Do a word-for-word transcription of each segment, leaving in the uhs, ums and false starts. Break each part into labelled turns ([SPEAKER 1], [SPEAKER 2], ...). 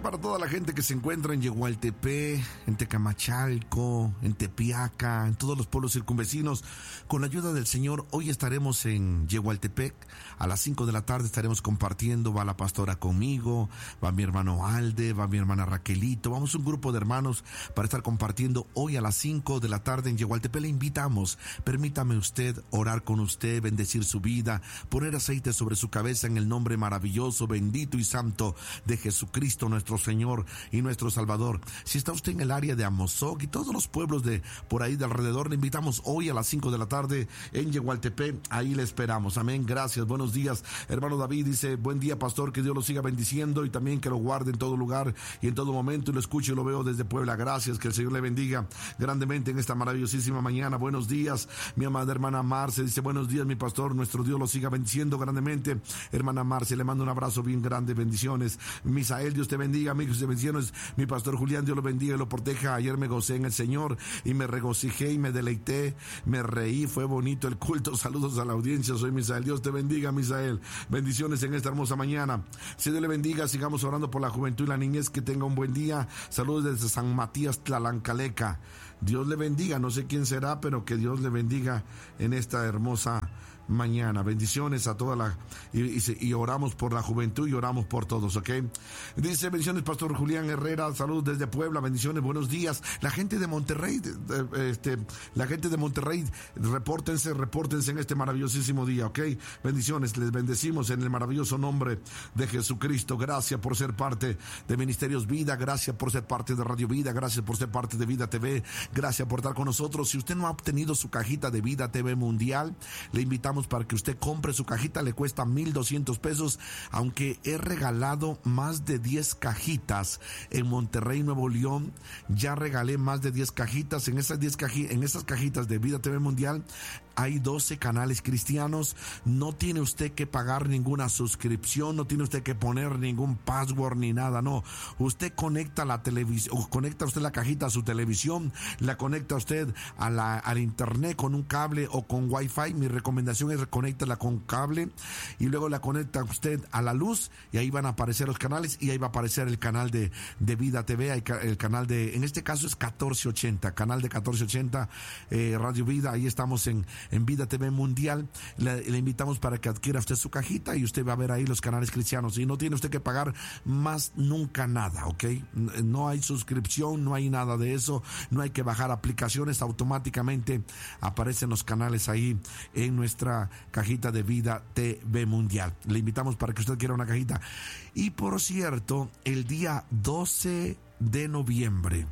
[SPEAKER 1] bendiga para toda la gente que se encuentra en Yehualtepec, en Tecamachalco, en Tepiaca, en todos los pueblos circunvecinos. Con la ayuda del Señor, hoy estaremos en Yehualtepec. A las cinco de la tarde estaremos compartiendo. Va la pastora conmigo, va mi hermano Alde, va mi hermana Raquelito. Vamos un grupo de hermanos para estar compartiendo hoy a las cinco de la tarde en Yehualtepec. Le invitamos. Permítame usted orar con usted, bendecir su vida, poner aceite sobre su cabeza en el nombre maravilloso, bendito y santo de Jesucristo, nuestro Señor y nuestro Salvador. Si está usted en el área de Amozoc y todos los pueblos de por ahí de alrededor, le invitamos hoy a las cinco de la tarde en Yehualtepec. Ahí le esperamos. Amén. Gracias. Buenos días. Hermano David dice, buen día, pastor, que Dios lo siga bendiciendo y también que lo guarde en todo lugar y en todo momento. Y lo escucho y lo veo desde Puebla. Gracias. Que el Señor le bendiga grandemente en esta maravillosísima mañana. Buenos días. Mi amada hermana Marce dice, buenos días, mi pastor, nuestro Dios lo siga bendiciendo grandemente. Hermana Marce, le mando un abrazo bien grande. Bendiciones. Misael, Dios te bendiga, amigos de bendiciones. Mi pastor Julián, Dios lo bendiga y lo proteja. Ayer me gocé en el Señor y me regocijé y me deleité, me reí, fue bonito el culto. Saludos a la audiencia, soy Misael. Dios te bendiga, Misael. Bendiciones en esta hermosa mañana. Si Dios le bendiga, sigamos orando por la juventud y la niñez. Que tenga un buen día. Saludos desde San Matías, Tlalancaleca. Dios le bendiga, no sé quién será, pero que Dios le bendiga en esta hermosa mañana. Bendiciones a toda la y, y, y oramos por la juventud y oramos por todos, ¿ok? Dice, bendiciones, pastor Julián Herrera, saludos desde Puebla, bendiciones, buenos días. La gente de Monterrey, de, de, este, la gente de Monterrey, repórtense, repórtense en este maravillosísimo día, ¿ok? Bendiciones, les bendecimos en el maravilloso nombre de Jesucristo. Gracias por ser parte de Ministerios Vida, gracias por ser parte de Radio Vida, gracias por ser parte de Vida T V, gracias por estar con nosotros. Si usted no ha obtenido su cajita de Vida T V Mundial, le invitamos para que usted compre su cajita. Le cuesta mil doscientos pesos, aunque he regalado más de diez cajitas en Monterrey, Nuevo León. Ya regalé más de diez cajitas. En esas diez cajitas, en esas cajitas de Vida T V Mundial hay doce canales cristianos. No tiene usted que pagar ninguna suscripción, no tiene usted que poner ningún password ni nada, no. Usted conecta la televisión, conecta usted la cajita a su televisión, la conecta usted a la, al internet con un cable o con wifi. Mi recomendación es conéctala con cable y luego la conecta usted a la luz y ahí van a aparecer los canales y ahí va a aparecer el canal de, de Vida T V, el canal de, en este caso es catorce ochenta, canal de catorce ochenta, eh, Radio Vida. Ahí estamos en, en Vida T V Mundial. Le, le invitamos para que adquiera usted su cajita y usted va a ver ahí los canales cristianos y no tiene usted que pagar más nunca nada, ¿ok? No hay suscripción, no hay nada de eso, no hay que bajar aplicaciones, automáticamente aparecen los canales ahí en nuestra cajita de Vida T V Mundial. Le invitamos para que usted quiera una cajita. Y por cierto, el día doce de noviembre,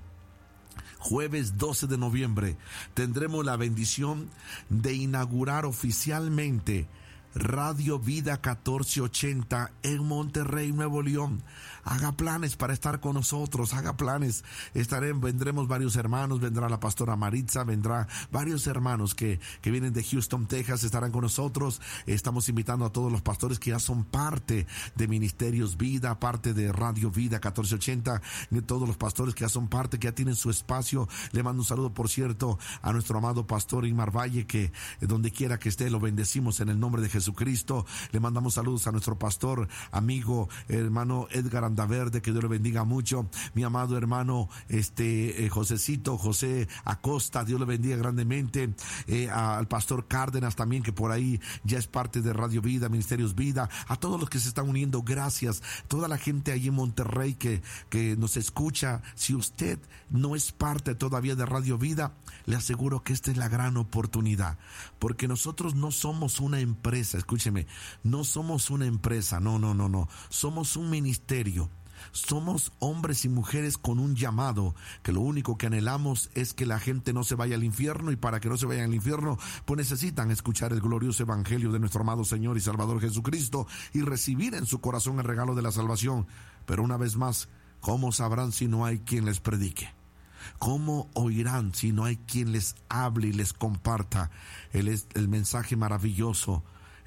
[SPEAKER 1] jueves doce de noviembre, tendremos la bendición de inaugurar oficialmente Radio Vida catorce ochenta en Monterrey, Nuevo León. Haga planes para estar con nosotros, haga planes. Estaremos, vendremos varios hermanos, vendrá la pastora Maritza, vendrá varios hermanos que, que vienen de Houston, Texas, estarán con nosotros. Estamos invitando a todos los pastores que ya son parte de Ministerios Vida, parte de Radio Vida catorce ochenta, de todos los pastores que ya son parte, que ya tienen su espacio. Le mando un saludo, por cierto, a nuestro amado pastor Inmar Valle, que donde quiera que esté, lo bendecimos en el nombre de Jesús. Jesucristo. Le mandamos saludos a nuestro pastor, amigo, hermano Edgar Andaverde, que Dios le bendiga mucho. Mi amado hermano, este, eh, Josecito, José Acosta, Dios le bendiga grandemente. Eh, al pastor Cárdenas también, que por ahí ya es parte de Radio Vida, Ministerios Vida. A todos los que se están uniendo, gracias. Toda la gente allí en Monterrey que, que nos escucha. Si usted no es parte todavía de Radio Vida, le aseguro que esta es la gran oportunidad, porque nosotros no somos una empresa. Escúcheme, no somos una empresa, no, no, no, no, somos un ministerio. Somos hombres y mujeres con un llamado, que lo único que anhelamos es que la gente no se vaya al infierno, y para que no se vayan al infierno, pues necesitan escuchar el glorioso evangelio de nuestro amado Señor y Salvador Jesucristo y recibir en su corazón el regalo de la salvación. Pero una vez más, ¿cómo sabrán si no hay quien les predique? ¿Cómo oirán si no hay quien les hable y les comparta el, el mensaje maravilloso,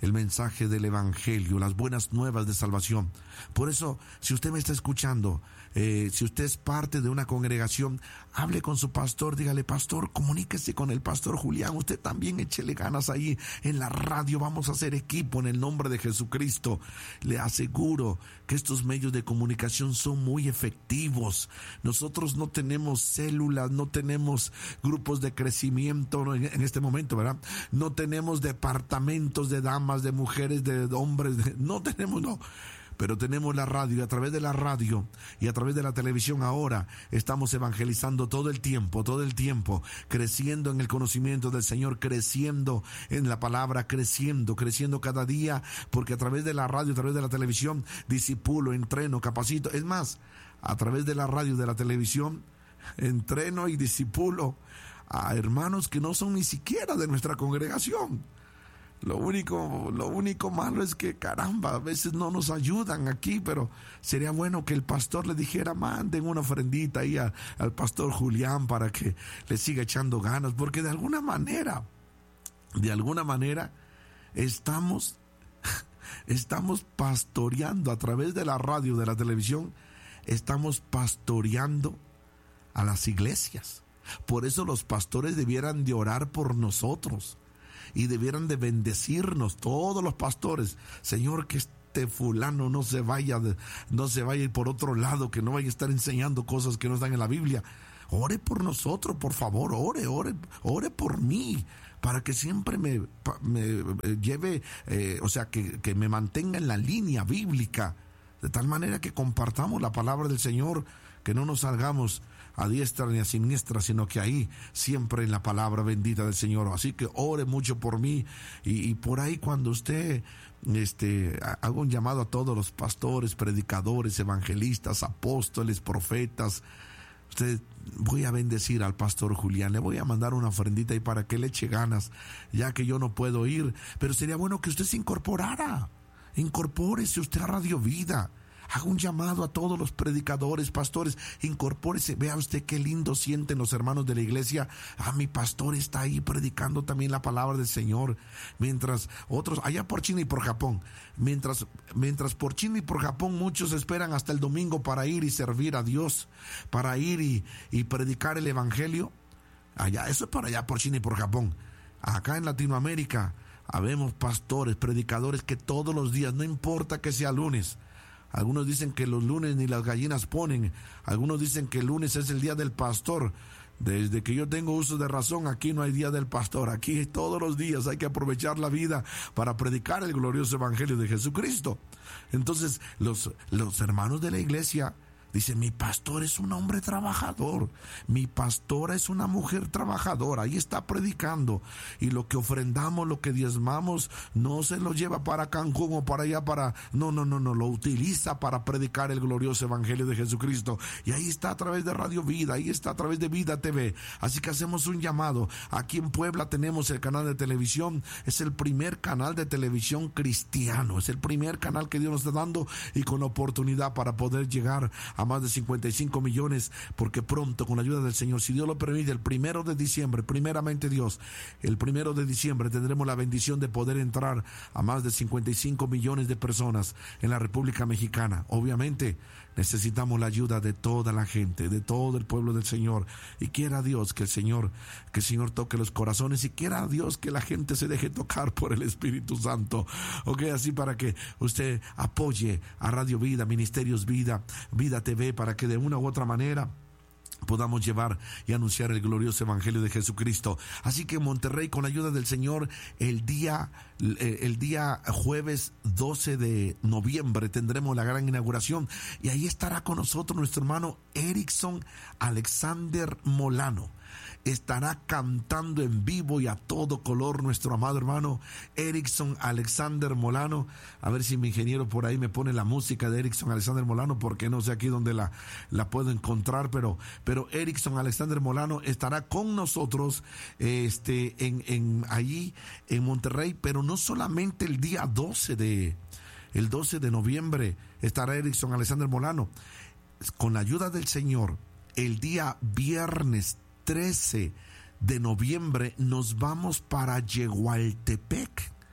[SPEAKER 1] el mensaje del Evangelio, las buenas nuevas de salvación. Por eso, si usted me está escuchando, eh, si usted es parte de una congregación, hable con su pastor, dígale: pastor, comuníquese con el pastor Julián, usted también échele ganas ahí en la radio, vamos a hacer equipo en el nombre de Jesucristo. Le aseguro que estos medios de comunicación son muy efectivos. Nosotros no tenemos células, no tenemos grupos de crecimiento en, en este momento, ¿verdad? No tenemos departamentos de damas, de mujeres, de hombres, de, no tenemos, no. Pero tenemos la radio, y a través de la radio y a través de la televisión ahora estamos evangelizando todo el tiempo, todo el tiempo, creciendo en el conocimiento del Señor, creciendo en la palabra, creciendo, creciendo cada día, porque a través de la radio, a través de la televisión, discipulo, entreno, capacito. Es más, a través de la radio y de la televisión, entreno y discipulo a hermanos que no son ni siquiera de nuestra congregación. Lo único, lo único malo es que, caramba, a veces no nos ayudan aquí, pero sería bueno que el pastor le dijera: manden una ofrendita ahí a, al pastor Julián para que le siga echando ganas, porque de alguna manera, de alguna manera, estamos, estamos pastoreando a través de la radio, de la televisión, estamos pastoreando a las iglesias. Por eso los pastores debieran de orar por nosotros. Y debieran de bendecirnos todos los pastores. Señor, que este fulano no se vaya, de, no se vaya por otro lado, que no vaya a estar enseñando cosas que no están en la Biblia. Ore por nosotros, por favor, ore, ore, ore por mí, para que siempre me, me lleve, eh, o sea, que, que me mantenga en la línea bíblica, de tal manera que compartamos la palabra del Señor, que no nos salgamos a diestra ni a siniestra, sino que ahí siempre en la palabra bendita del Señor. Así que ore mucho por mí, y, y por ahí cuando usted este haga un llamado a todos los pastores, predicadores, evangelistas, apóstoles, profetas, usted: voy a bendecir al pastor Julián, le voy a mandar una ofrendita ahí para que le eche ganas, ya que yo no puedo ir, pero sería bueno que usted se incorporara. Incorpórese usted a Radio Vida. Haga un llamado a todos los predicadores, pastores, incorpórese. Vea usted qué lindo sienten los hermanos de la iglesia. Ah, mi pastor está ahí predicando también la palabra del Señor. Mientras otros, allá por China y por Japón, mientras, mientras por China y por Japón muchos esperan hasta el domingo para ir y servir a Dios, para ir y, y predicar el evangelio. Allá, eso es para allá por China y por Japón. Acá en Latinoamérica, habemos pastores, predicadores que todos los días, no importa que sea lunes. Algunos dicen que los lunes ni las gallinas ponen. Algunos dicen que el lunes es el día del pastor. Desde que yo tengo uso de razón, aquí no hay día del pastor. Aquí todos los días hay que aprovechar la vida para predicar el glorioso evangelio de Jesucristo. Entonces, los, los hermanos de la iglesia dicen: mi pastor es un hombre trabajador, mi pastora es una mujer trabajadora, ahí está predicando, y lo que ofrendamos, lo que diezmamos, no se lo lleva para Cancún o para allá, para, no, no, no, no, lo utiliza para predicar el glorioso evangelio de Jesucristo, y ahí está a través de Radio Vida, ahí está a través de Vida T V. Así que hacemos un llamado. Aquí en Puebla tenemos el canal de televisión, es el primer canal de televisión cristiano, es el primer canal que Dios nos está dando, y con la oportunidad para poder llegar a a más de cincuenta y cinco millones, porque pronto, con la ayuda del Señor, si Dios lo permite, el primero de diciembre, primeramente Dios, el primero de diciembre tendremos la bendición de poder entrar a más de cincuenta y cinco millones de personas en la República Mexicana. Obviamente necesitamos la ayuda de toda la gente, de todo el pueblo del Señor, y quiera Dios que el Señor, que el Señor toque los corazones, y quiera Dios que la gente se deje tocar por el Espíritu Santo. Ok, así para que usted apoye a Radio Vida, Ministerios Vida, Vida T V, para que de una u otra manera podamos llevar y anunciar el glorioso evangelio de Jesucristo. Así que en Monterrey, con la ayuda del Señor, el día el día jueves doce de noviembre tendremos la gran inauguración, y ahí estará con nosotros nuestro hermano Erickson Alexander Molano. Estará cantando en vivo y a todo color nuestro amado hermano Erickson Alexander Molano. A ver si mi ingeniero por ahí me pone la música de Erickson Alexander Molano, porque no sé aquí dónde la, la puedo encontrar, pero, pero Erickson Alexander Molano estará con nosotros este, en, en, allí en Monterrey, pero no solamente el día doce de, el doce de noviembre estará Erickson Alexander Molano. Con la ayuda del Señor, el día viernes trece de noviembre nos vamos para Yehualtepec.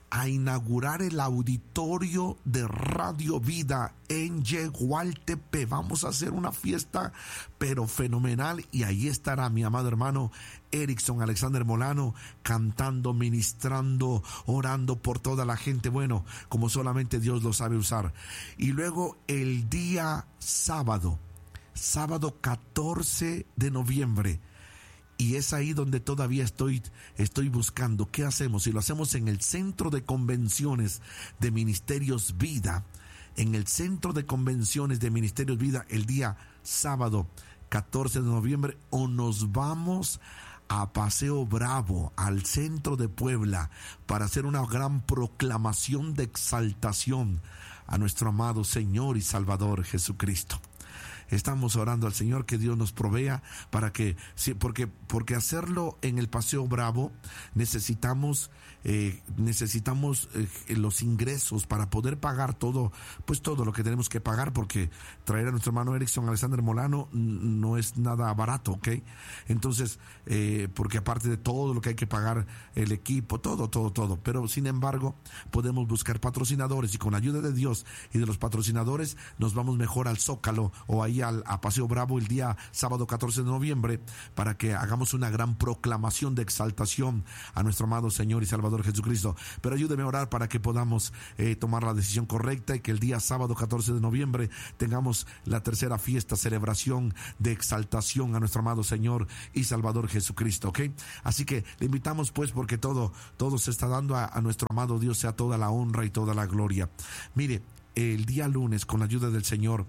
[SPEAKER 1] a inaugurar el auditorio de Radio Vida en Yegualtepec. Vamos a hacer una fiesta pero fenomenal, y ahí estará mi amado hermano Erickson Alexander Molano cantando, ministrando, orando por toda la gente, bueno, como solamente Dios lo sabe usar. Y luego el día sábado, sábado catorce de noviembre, y es ahí donde todavía estoy, estoy buscando qué hacemos. Si lo hacemos en el Centro de Convenciones de Ministerios Vida, en el Centro de Convenciones de Ministerios Vida, el día sábado catorce de noviembre, o nos vamos a Paseo Bravo, al centro de Puebla, para hacer una gran proclamación de exaltación a nuestro amado Señor y Salvador Jesucristo. Estamos orando al Señor que Dios nos provea para que, sí, porque, porque hacerlo en el Paseo Bravo necesitamos, eh, necesitamos eh, los ingresos para poder pagar todo, pues todo lo que tenemos que pagar, porque traer a nuestro hermano Erickson Alexander Molano no es nada barato, ¿ok? Entonces, eh, porque aparte de todo lo que hay que pagar, el equipo, todo, todo, todo, pero sin embargo, podemos buscar patrocinadores, y con la ayuda de Dios y de los patrocinadores, nos vamos mejor al Zócalo o ahí Al, a Paseo Bravo el día sábado catorce de noviembre, para que hagamos una gran proclamación de exaltación a nuestro amado Señor y Salvador Jesucristo. Pero ayúdeme a orar para que podamos eh, tomar la decisión correcta, y que el día sábado catorce de noviembre tengamos la tercera fiesta, celebración de exaltación a nuestro amado Señor y Salvador Jesucristo, ¿ok? Así que le invitamos, pues, porque todo, todo se está dando a, a nuestro amado Dios, sea toda la honra y toda la gloria. Mire, el día lunes, con la ayuda del Señor,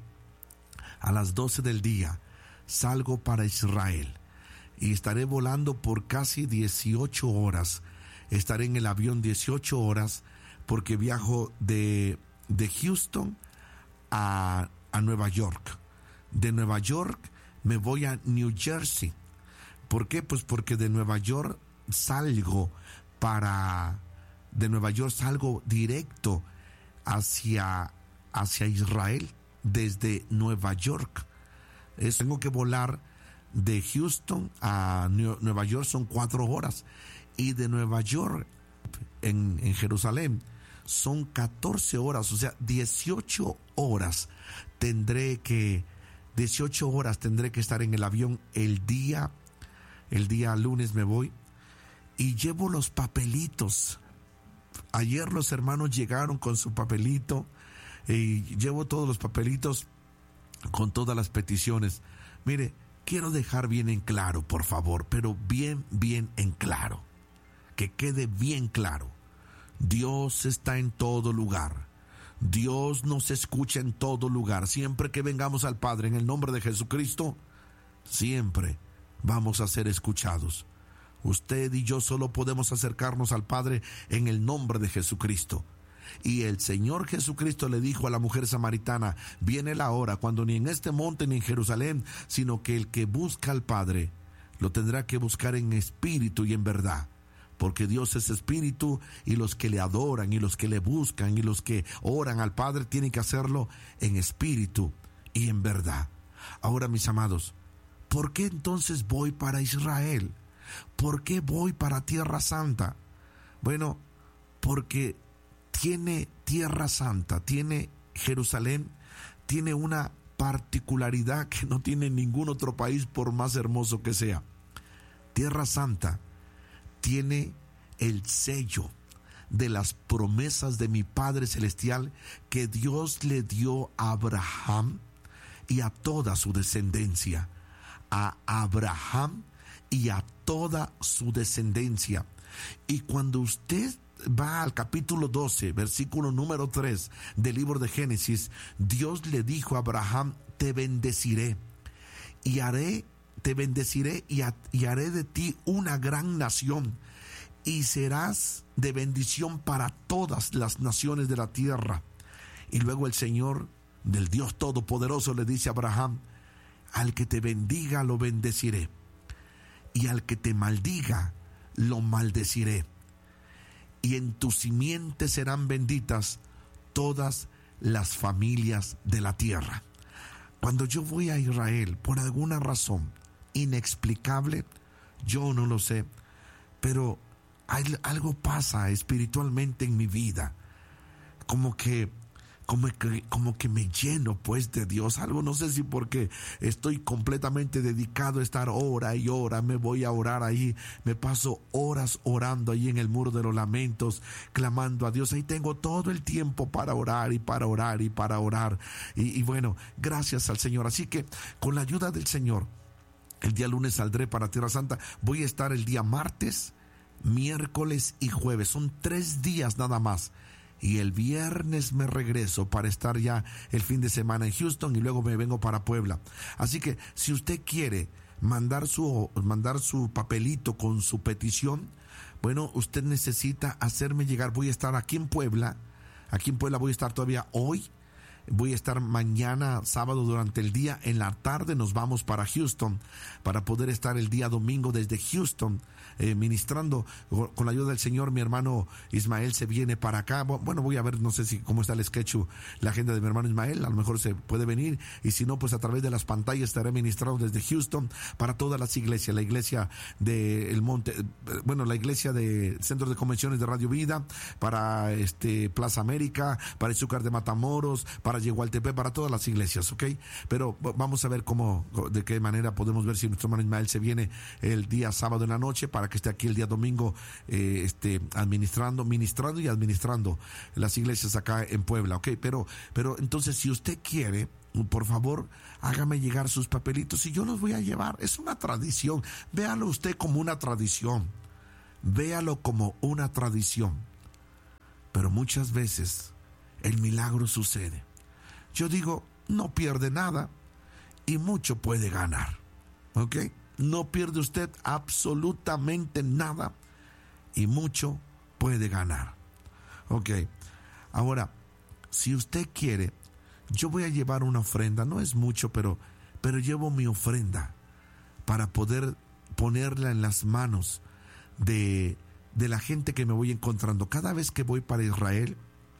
[SPEAKER 1] a las doce del día, salgo para Israel y estaré volando por casi dieciocho horas. Estaré en el avión dieciocho horas, porque viajo de, de Houston a, a Nueva York. De Nueva York me voy a New Jersey. ¿Por qué? Pues porque de Nueva York salgo para... De Nueva York salgo directo hacia, hacia Israel. Desde Nueva York. Es, tengo que volar de Houston a Nueva York, son cuatro horas, y de Nueva York en, en Jerusalén son catorce horas, o sea, dieciocho horas tendré que dieciocho horas tendré que estar en el avión. El día el día lunes me voy y llevo los papelitos. Ayer los hermanos llegaron con su papelito, y llevo todos los papelitos con todas las peticiones. Mire, quiero dejar bien en claro, por favor, pero bien, bien en claro, que quede bien claro. Dios está en todo lugar. Dios nos escucha en todo lugar. Siempre que vengamos al Padre en el nombre de Jesucristo, siempre vamos a ser escuchados. Usted y yo solo podemos acercarnos al Padre en el nombre de Jesucristo. Y el Señor Jesucristo le dijo a la mujer samaritana: viene la hora cuando ni en este monte ni en Jerusalén, sino que el que busca al Padre lo tendrá que buscar en espíritu y en verdad, porque Dios es espíritu, y los que le adoran y los que le buscan y los que oran al Padre tienen que hacerlo en espíritu y en verdad. Ahora, mis amados, ¿por qué entonces voy para Israel? ¿Por qué voy para Tierra Santa? Bueno, porque tiene Tierra Santa, tiene Jerusalén, tiene una particularidad que no tiene ningún otro país, por más hermoso que sea. Tierra Santa tiene el sello de las promesas de mi Padre Celestial que Dios le dio a Abraham y a toda su descendencia. A Abraham y a toda su descendencia. Y cuando usted va al capítulo doce, versículo número tres del libro de Génesis, Dios le dijo a Abraham: te bendeciré y haré, te bendeciré y, a, y haré de ti una gran nación, y serás de bendición para todas las naciones de la tierra. Y luego el Señor, del Dios Todopoderoso, le dice a Abraham: al que te bendiga lo bendeciré, y al que te maldiga lo maldeciré. Y en tu simiente serán benditas todas las familias de la tierra. Cuando yo voy a Israel, por alguna razón inexplicable, yo no lo sé, pero hay, algo pasa espiritualmente en mi vida, como que Como que, como que me lleno pues de Dios, algo, no sé si porque estoy completamente dedicado a estar hora y hora, me voy a orar ahí, me paso horas orando ahí en el muro de los lamentos, clamando a Dios, ahí tengo todo el tiempo para orar y para orar y para orar, y, y bueno, gracias al Señor. Así que con la ayuda del Señor, el día lunes saldré para Tierra Santa, voy a estar el día martes, miércoles y jueves, son tres días nada más. Y el viernes me regreso para estar ya el fin de semana en Houston y luego me vengo para Puebla. Así que si usted quiere mandar su, mandar su papelito con su petición, bueno, usted necesita hacerme llegar. Voy a estar aquí en Puebla, aquí en Puebla voy a estar todavía hoy. Voy a estar mañana, sábado, durante el día. En la tarde nos vamos para Houston para poder estar el día domingo desde Houston eh, ministrando. Con la ayuda del Señor, mi hermano Ismael se viene para acá. Bueno, voy a ver, no sé si cómo está el sketch, la agenda de mi hermano Ismael. A lo mejor se puede venir. Y si no, pues a través de las pantallas estaré ministrando desde Houston para todas las iglesias. La iglesia de El Monte, bueno, la iglesia de Centro de Convenciones de Radio Vida, para este Plaza América, para Izúcar de Matamoros, para Yegualtepec, para todas las iglesias, ¿ok? Pero vamos a ver cómo, de qué manera podemos ver si nuestro hermano Ismael se viene el día sábado en la noche para que esté aquí el día domingo eh, este, administrando, ministrando y administrando las iglesias acá en Puebla, ¿ok? Pero, pero entonces, si usted quiere, por favor, hágame llegar sus papelitos y yo los voy a llevar. Es una tradición. Véalo usted como una tradición. Véalo como una tradición. Pero muchas veces el milagro sucede. Yo digo, no pierde nada y mucho puede ganar, ¿ok? No pierde usted absolutamente nada y mucho puede ganar, ¿ok? Ahora, si usted quiere, yo voy a llevar una ofrenda, no es mucho, pero, pero llevo mi ofrenda para poder ponerla en las manos de, de la gente que me voy encontrando. Cada vez que voy para Israel,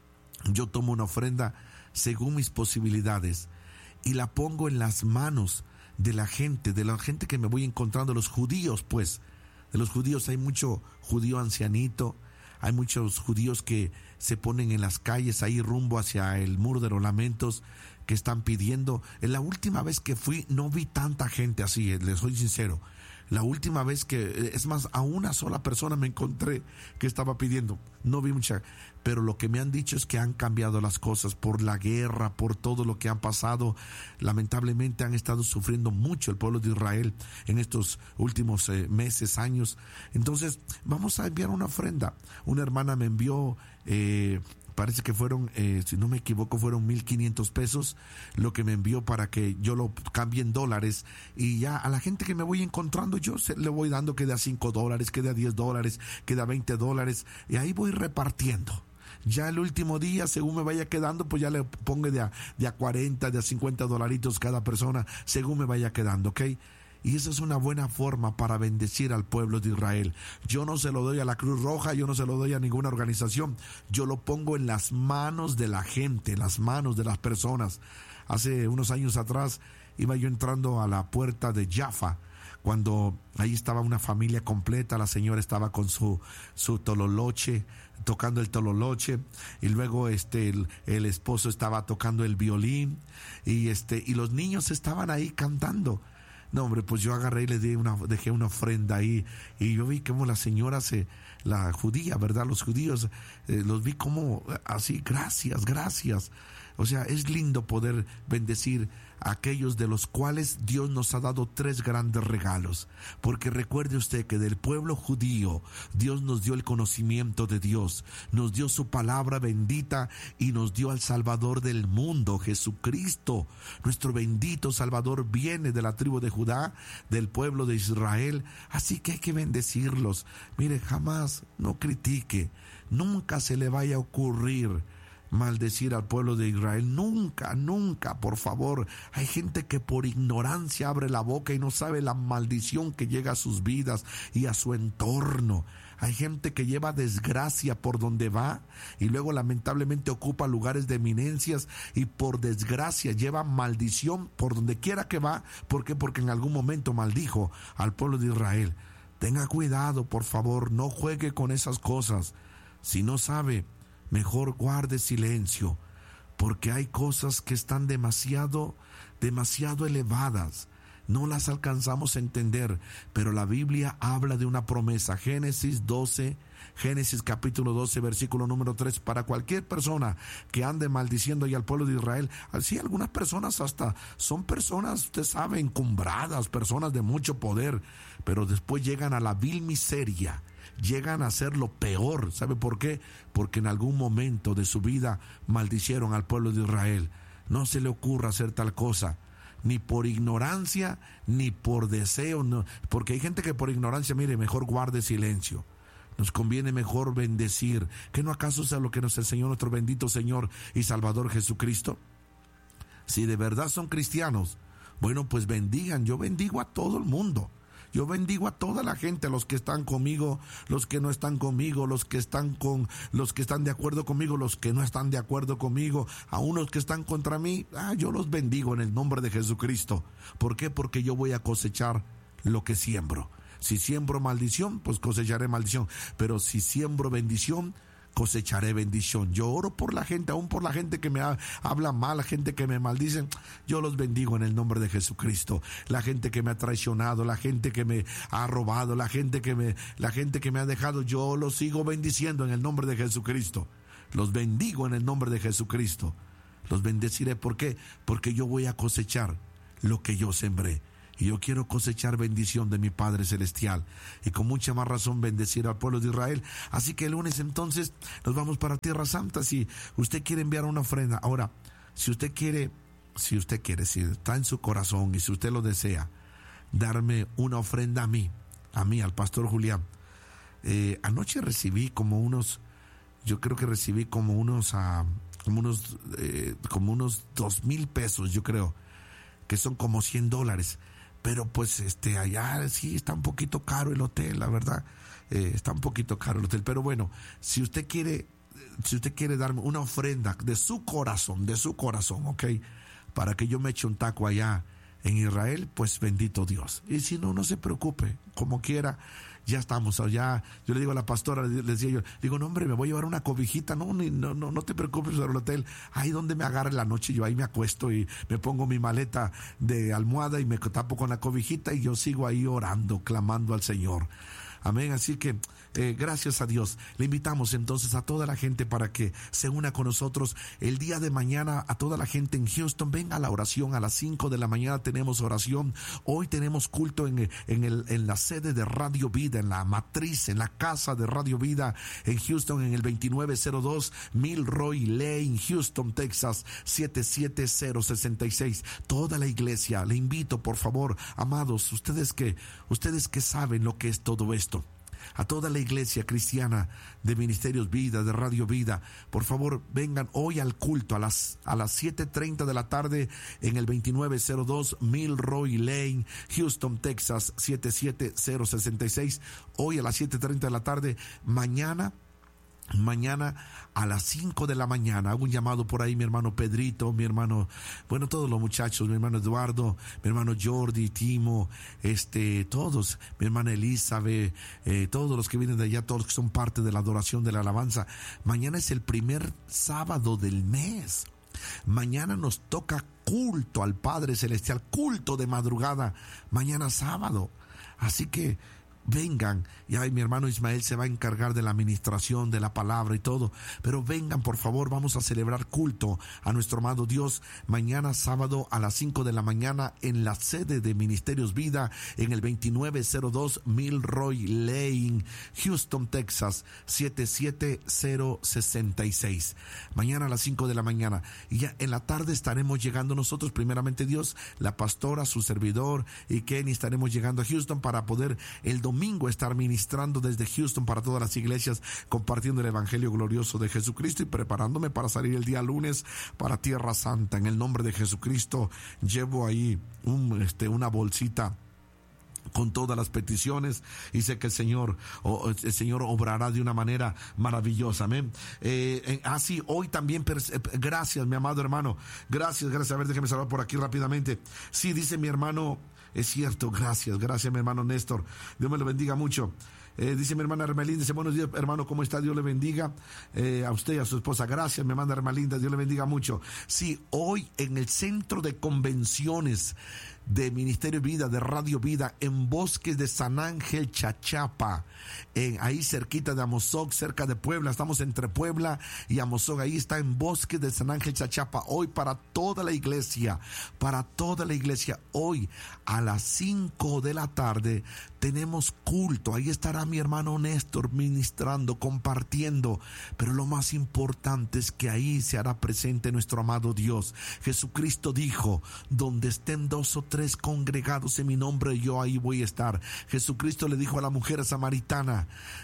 [SPEAKER 1] yo tomo una ofrenda según mis posibilidades y la pongo en las manos de la gente, de la gente que me voy encontrando, los judíos, pues, de los judíos. Hay mucho judío ancianito, hay muchos judíos que se ponen en las calles ahí rumbo hacia el muro de los lamentos, que están pidiendo. En la última vez que fui no vi tanta gente así, les soy sincero. La última vez que, es más, a una sola persona me encontré que estaba pidiendo. No vi mucha, pero lo que me han dicho es que han cambiado las cosas por la guerra, por todo lo que han pasado. Lamentablemente han estado sufriendo mucho el pueblo de Israel en estos últimos eh, meses, años. Entonces, vamos a enviar una ofrenda. Una hermana me envió... Eh, Parece que fueron, eh, si no me equivoco, fueron mil quinientos pesos lo que me envió para que yo lo cambie en dólares. Y ya a la gente que me voy encontrando, yo se, le voy dando que de a cinco dólares, que de a diez dólares, que de a veinte dólares. Y ahí voy repartiendo. Ya el último día, según me vaya quedando, pues ya le pongo de a, de a cuarenta, de a cincuenta dolaritos cada persona, según me vaya quedando, ¿ok? Y esa es una buena forma para bendecir al pueblo de Israel. Yo no se lo doy a la Cruz Roja, yo no se lo doy a ninguna organización. Yo lo pongo en las manos de la gente, en las manos de las personas. Hace unos años atrás iba yo entrando a la puerta de Jaffa, cuando ahí estaba una familia completa. La señora estaba con su, su tololoche, tocando el tololoche, y luego este el, el esposo estaba tocando el violín, y este y los niños estaban ahí cantando. No, hombre, pues yo agarré y le di una, dejé una ofrenda ahí, y yo vi cómo la señora se, la judía, ¿verdad? Los judíos, eh, los vi como así, gracias, gracias. O sea, es lindo poder bendecir a aquellos de los cuales Dios nos ha dado tres grandes regalos. Porque recuerde usted que del pueblo judío, Dios nos dio el conocimiento de Dios, nos dio su palabra bendita y nos dio al Salvador del mundo, Jesucristo. Nuestro bendito Salvador viene de la tribu de Judá, del pueblo de Israel. Así que hay que bendecirlos. Mire, jamás no critique, nunca se le vaya a ocurrir maldecir al pueblo de Israel, nunca, nunca, por favor. Hay gente que por ignorancia abre la boca y no sabe la maldición que llega a sus vidas y a su entorno. Hay gente que lleva desgracia por donde va y luego lamentablemente ocupa lugares de eminencias y por desgracia lleva maldición por donde quiera que va. ¿Por qué? Porque en algún momento maldijo al pueblo de Israel. Tenga cuidado, por favor, no juegue con esas cosas. Si no sabe, mejor guarde silencio, porque hay cosas que están demasiado, demasiado elevadas. No las alcanzamos a entender, pero la Biblia habla de una promesa. Génesis doce, Génesis capítulo doce, versículo número tres, para cualquier persona que ande maldiciendo y al pueblo de Israel. Así algunas personas hasta son personas, usted sabe, encumbradas, personas de mucho poder, pero después llegan a la vil miseria, llegan a ser lo peor. ¿Sabe por qué? Porque en algún momento de su vida maldicieron al pueblo de Israel. No se le ocurra hacer tal cosa, ni por ignorancia, ni por deseo, no, porque hay gente que por ignorancia, mire, mejor guarde silencio. Nos conviene mejor bendecir. ¿Que no acaso sea lo que nos enseñó nuestro bendito Señor y Salvador Jesucristo? Si de verdad son cristianos, bueno, pues bendigan. Yo bendigo a todo el mundo. Yo bendigo a toda la gente, a los que están conmigo, los que no están conmigo, los que están con, los que están de acuerdo conmigo, los que no están de acuerdo conmigo, a unos que están contra mí, ah, yo los bendigo en el nombre de Jesucristo. ¿Por qué? Porque yo voy a cosechar lo que siembro. Si siembro maldición, pues cosecharé maldición. Pero si siembro bendición, cosecharé bendición. Yo oro por la gente, aún por la gente que me ha, habla mal, la gente que me maldice, yo los bendigo en el nombre de Jesucristo. La gente que me ha traicionado, la gente que me ha robado, la gente que me, la gente que me ha dejado, yo los sigo bendiciendo en el nombre de Jesucristo. Los bendigo en el nombre de Jesucristo. Los bendeciré. ¿Por qué? Porque yo voy a cosechar lo que yo sembré. Y yo quiero cosechar bendición de mi Padre Celestial. Y con mucha más razón bendecir al pueblo de Israel. Así que el lunes entonces nos vamos para Tierra Santa. Si usted quiere enviar una ofrenda. Ahora, si usted quiere, si usted quiere, si está en su corazón y si usted lo desea, darme una ofrenda a mí, a mí, al pastor Julián. Eh, anoche recibí como unos, yo creo que recibí como unos, uh, como unos, eh, como unos dos mil pesos, yo creo, que son como cien dólares. Pero pues este allá sí está un poquito caro el hotel, la verdad, eh, está un poquito caro el hotel. Pero bueno, si usted quiere, si usted quiere darme una ofrenda de su corazón, de su corazón, ¿ok? Para que yo me eche un taco allá en Israel, pues bendito Dios. Y si no, no se preocupe, como quiera, ya estamos allá. Yo le digo a la pastora, le decía yo, digo, no hombre, me voy a llevar una cobijita, no, ni, no, no, no te preocupes sobre el hotel, ahí donde me agarre la noche, yo ahí me acuesto y me pongo mi maleta de almohada y me tapo con la cobijita y yo sigo ahí orando, clamando al Señor. Amén. Así que eh, gracias a Dios. Le invitamos entonces a toda la gente para que se una con nosotros el día de mañana. A toda la gente en Houston, venga a la oración a las cinco de la mañana. Tenemos oración. Hoy tenemos culto en, en, el, en la sede de Radio Vida, en la matriz, en la casa de Radio Vida en Houston, en el veintinueve cero dos Milroy Lane, Houston, Texas, siete siete cero seis seis. Toda la iglesia, le invito, por favor, amados, ustedes que, ustedes que saben lo que es todo esto. A toda la iglesia cristiana de Ministerios Vida, de Radio Vida, por favor vengan hoy al culto a las, a las siete treinta de la tarde en el veintinueve cero dos Milroy Lane, Houston, Texas, siete siete cero seis seis. Hoy a las siete treinta de la tarde. Mañana Mañana a las cinco de la mañana, hago un llamado por ahí, mi hermano Pedrito, mi hermano, bueno, todos los muchachos, mi hermano Eduardo, mi hermano Jordi, Timo, este, todos, mi hermana Elizabeth, eh, todos los que vienen de allá, todos los que son parte de la adoración, de la alabanza. Mañana es el primer sábado del mes. Mañana nos toca culto al Padre Celestial, culto de madrugada, mañana sábado. Así que vengan, y ahí mi hermano Ismael se va a encargar de la administración, de la palabra y todo, pero vengan por favor, vamos a celebrar culto a nuestro amado Dios mañana sábado a las cinco de la mañana en la sede de Ministerios Vida en el veintinueve cero dos Milroy Lane, Houston, Texas, siete siete cero seis seis. Mañana a las cinco de la mañana, y ya en la tarde estaremos llegando nosotros, primeramente Dios, la pastora, su servidor y Kenny, estaremos llegando a Houston para poder el domingo estar ministrando desde Houston para todas las iglesias, compartiendo el evangelio glorioso de Jesucristo y preparándome para salir el día lunes para Tierra Santa. En el nombre de Jesucristo llevo ahí un, este, una bolsita con todas las peticiones, y sé que el Señor, oh, el Señor obrará de una manera maravillosa, amén. Eh, así, eh, hoy también, gracias, mi amado hermano, gracias, gracias. A ver, déjeme saludar por aquí rápidamente. Sí, dice mi hermano, es cierto, gracias, gracias, mi hermano Néstor, Dios me lo bendiga mucho. Eh, dice mi hermana Hermelinda, dice, buenos días, hermano, ¿cómo está? Dios le bendiga eh, a usted y a su esposa. Gracias, mi hermana Hermelinda, Dios le bendiga mucho. Sí, hoy en el Centro de Convenciones de Ministerio Vida, de Radio Vida, en Bosques de San Ángel, Chachapa, en, ahí cerquita de Amozoc, cerca de Puebla, estamos entre Puebla y Amozoc, ahí está en Bosques de San Ángel, Chachapa, hoy para toda la iglesia, para toda la iglesia, hoy a las cinco de la tarde tenemos culto, ahí estará mi hermano Néstor ministrando, compartiendo, pero lo más importante es que ahí se hará presente nuestro amado Dios. Jesucristo dijo, donde estén dos o tres congregados en mi nombre, yo ahí voy a estar. Jesucristo le dijo a la mujer samaritana,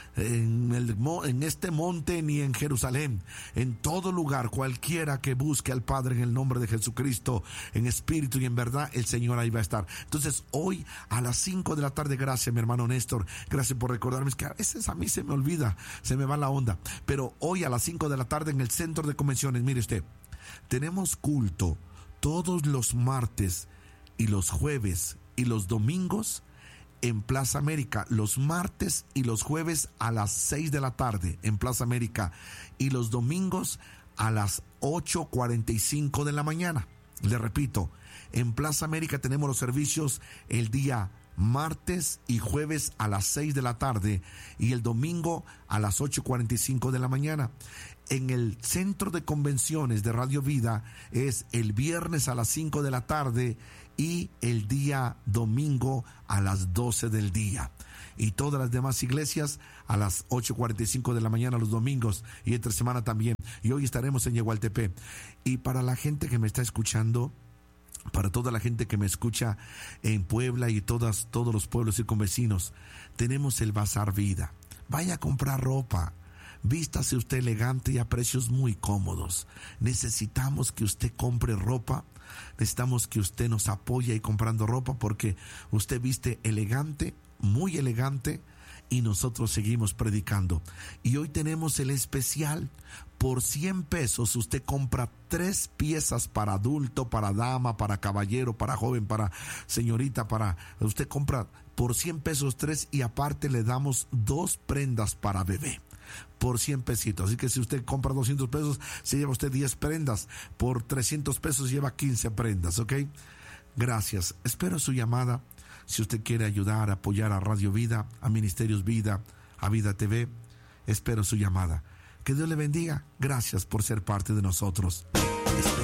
[SPEAKER 1] en, el, en este monte ni en Jerusalén, en todo lugar, cualquiera que busque al Padre en el nombre de Jesucristo, en espíritu y en verdad, el Señor ahí va a estar. Entonces hoy a las cinco de la tarde, gracias mi hermano Néstor, gracias por recordarme, es que a veces a mí se me olvida, se me va la onda, pero hoy a las cinco de la tarde en el Centro de Convenciones, mire usted, tenemos culto todos los martes y los jueves y los domingos en Plaza América, los martes y los jueves a las seis de la tarde en Plaza América y los domingos a las ocho cuarenta y cinco de la mañana. Le repito, en Plaza América tenemos los servicios el día martes y jueves a las seis de la tarde y el domingo a las ocho cuarenta y cinco de la mañana. En el Centro de Convenciones de Radio Vida es el viernes a las cinco de la tarde y el día domingo a las doce del día. Y todas las demás iglesias a las ocho cuarenta y cinco de la mañana los domingos y entre semana también. Y hoy estaremos en Yegualtepec. Y para la gente que me está escuchando, para toda la gente que me escucha en Puebla y todas, todos los pueblos circunvecinos, tenemos el Bazar Vida. Vaya a comprar ropa. Vístase usted elegante y a precios muy cómodos. Necesitamos que usted compre ropa. Necesitamos que usted nos apoye ahí comprando ropa porque usted viste elegante, muy elegante, y nosotros seguimos predicando. Y hoy tenemos el especial. Por cien pesos usted compra tres piezas para adulto, para dama, para caballero, para joven, para señorita, para... Usted compra por cien pesos tres y aparte le damos dos prendas para bebé. Por cien pesitos, así que si usted compra doscientos pesos, se lleva usted diez prendas, por trescientos pesos lleva quince prendas, ¿ok? Gracias, espero su llamada, si usted quiere ayudar, apoyar a Radio Vida, a Ministerios Vida, a Vida T V, espero su llamada. Que Dios le bendiga, gracias por ser parte de nosotros. Espero